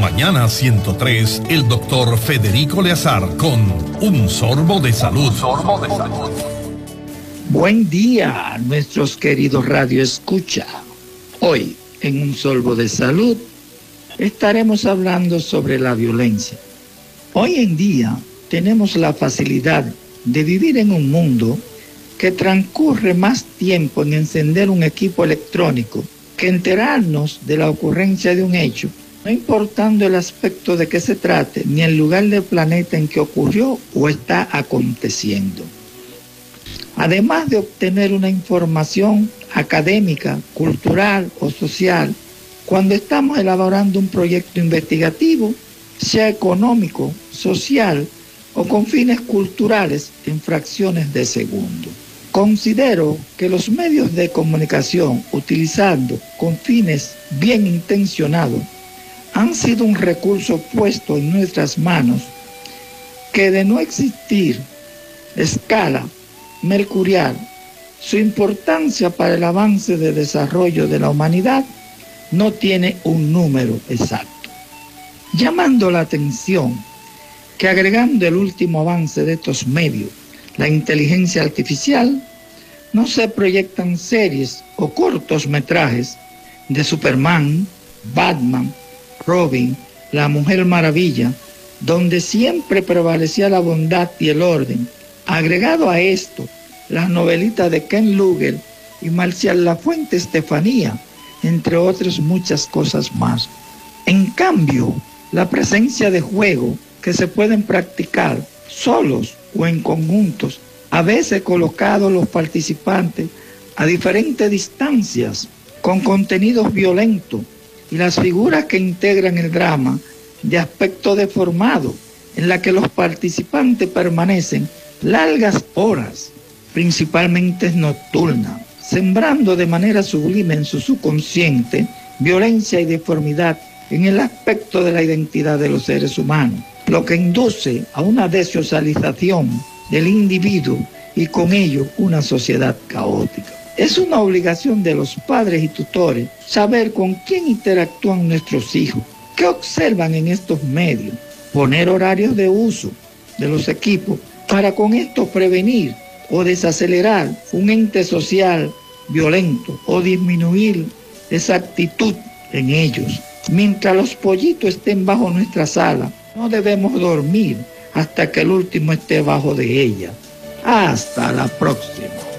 Mañana 103, el doctor Federico Leazar con Un Sorbo de Salud. Buen día, nuestros queridos Radio Escucha. Hoy, en Un Sorbo de Salud, estaremos hablando sobre la violencia. Hoy en día tenemos la facilidad de vivir en un mundo que transcurre más tiempo en encender un equipo electrónico que enterarnos de la ocurrencia de un hecho, no importando el aspecto de que se trate ni el lugar del planeta en que ocurrió o está aconteciendo. Además de obtener una información académica, cultural o social, cuando estamos elaborando un proyecto investigativo, sea económico, social o con fines culturales en fracciones de segundo. Considero que los medios de comunicación utilizando con fines bien intencionados han sido un recurso puesto en nuestras manos que, de no existir escala mercurial, su importancia para el avance de desarrollo de la humanidad no tiene un número exacto. Llamando la atención que, agregando el último avance de estos medios, la inteligencia artificial, no se proyectan series o cortos metrajes de Superman, Batman, Robin, la Mujer Maravilla, donde siempre prevalecía la bondad y el orden. Agregado a esto, las novelitas de Ken Luger y Marcial Lafuente Estefanía, entre otras muchas cosas más. En cambio, la presencia de juegos que se pueden practicar solos o en conjuntos, a veces colocados los participantes a diferentes distancias, con contenidos violentos, y las figuras que integran el drama de aspecto deformado, en la que los participantes permanecen largas horas, principalmente nocturnas, sembrando de manera sublime en su subconsciente violencia y deformidad en el aspecto de la identidad de los seres humanos, lo que induce a una desocialización del individuo y con ello una sociedad caótica. Es una obligación de los padres y tutores saber con quién interactúan nuestros hijos, qué observan en estos medios, poner horarios de uso de los equipos para con esto prevenir o desacelerar un ente social violento o disminuir esa actitud en ellos. Mientras los pollitos estén bajo nuestra sala, no debemos dormir hasta que el último esté bajo de ella. Hasta la próxima.